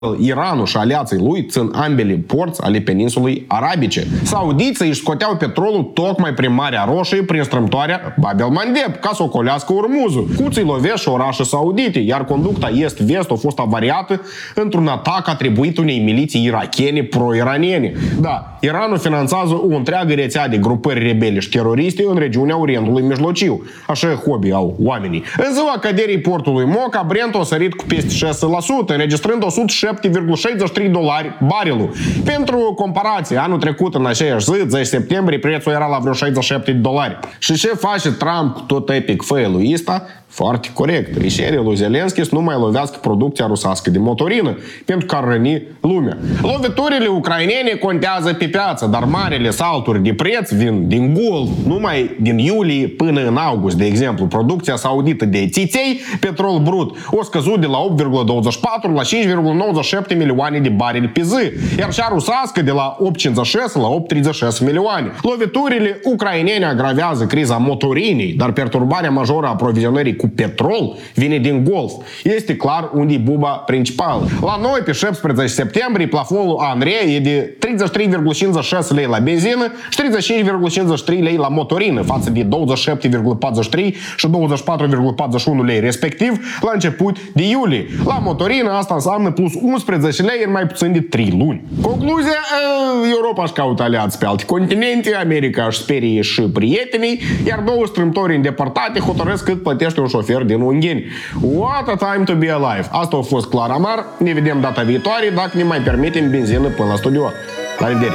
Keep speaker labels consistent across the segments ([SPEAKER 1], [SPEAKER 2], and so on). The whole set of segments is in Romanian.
[SPEAKER 1] Iranul și aliații lui țin ambele porți ale peninsulei arabice. Saudiții își scoteau petrolul tocmai prin Marea Roșie, prin strâmtoarea Bab el-Mandeb, ca să ocolească Ormuzul. Cuții lovesc și orașe saudite, iar conducta est-vest a fost avariată într-un atac atribuit unei miliții irachene pro-iraniene. Da, Iranul finanțează o întreagă rețea de grupări rebele și teroriste în regiunea Orientului Mijlociu. Așa e hobby au oamenii. În ziua căderii portului Moca, Brent a sărit cu peste 6%, înregistrând $107,63 barelul. Pentru comparație, anul trecut în aceeași zi, 10 septembrie, prețul era la vreo $67. Și ce face Trump cu tot epic fail-ul ăsta? Foarte corect. Rișerii lui Zelenski să nu mai lovească producția rusească de motorină, pentru că ar răni lumea. Loviturile ucrainene contează pe piață, dar marele salturi de preț vin din Golf. Numai din iulie până în august, de exemplu, producția saudită de țiței, petrol brut, o scăzut de la 8,24 la 5,97 milioane de barili pe zi, iar cea rusească de la 8,56 la 8,36 milioane. Loviturile ucrainene agravează criza motorinei, dar perturbarea majoră a aprovizionării cu petrol vine din Golf. Este clar unde e buba principală. La noi, pe 17 septembrie, plafonul ANRE e de 33,56 lei la benzină și 35,53 lei la motorină, față de 27,43 și 24,41 lei respectiv la început de iulie. La motorină asta înseamnă plus 11 lei în mai puțin de 3 luni. Concluzia, Europa își caută aliați pe alte continente, America își sperie și prietenii, iar două strâmtori îndepărtate hotărăsc cât plătește un șofer din Ungheni. What a time to be alive! Asta a fost Clar Amar. Ne vedem data viitoare dacă ne mai permitem benzină până la studio. La revedere!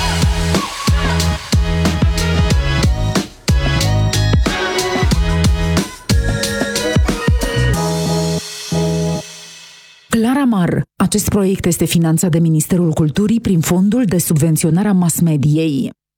[SPEAKER 2] Clar Amar. Acest proiect este finanțat de Ministerul Culturii prin Fondul de Subvenționare a Mass Mediei.